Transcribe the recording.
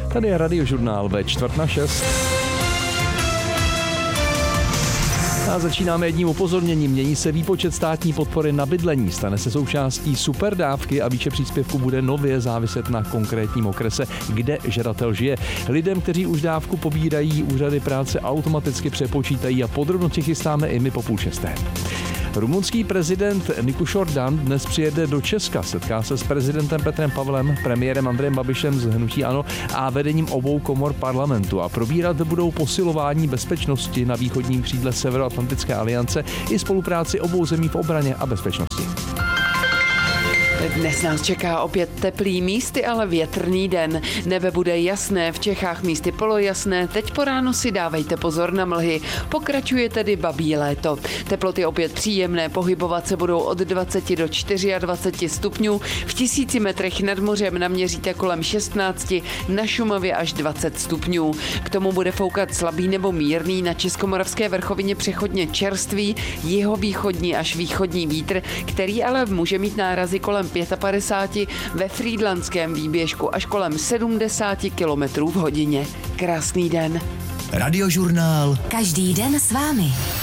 Tady je Radiožurnál ve 5:45. A začínáme jedním upozorněním. Mění se výpočet státní podpory na bydlení. Stane se součástí superdávky a výše příspěvku bude nově záviset na konkrétním okrese, kde žadatel žije. Lidem, kteří už dávku pobírají, úřady práce automaticky přepočítají a podrobnosti chystáme i my po 5:30. Rumunský prezident Nicuș Ordan dnes přijede do Česka. Setká se s prezidentem Petrem Pavlem, premiérem Andrejem Babišem z hnutí ANO a vedením obou komor parlamentu. A probírat budou posilování bezpečnosti na východním křídle Severoatlantické aliance i spolupráci obou zemí v obraně a bezpečnosti. Dnes nás čeká opět teplý, místy ale větrný den. Nebe bude jasné, v Čechách místy polojasné, teď po ránu si dávejte pozor na mlhy. Pokračuje tedy babí léto. Teploty opět příjemné, pohybovat se budou od 20 do 24 stupňů. V 1000 metrech nad mořem naměříte kolem 16, na Šumavě až 20 stupňů. K tomu bude foukat slabý nebo mírný, na Českomoravské vrchovině přechodně čerstvý, jihovýchodní až východní vítr, který ale může mít nárazy kolem 55, ve Frýdlantském výběžku až kolem 70 km v hodině. Krásný den. Radiožurnál. Každý den s vámi.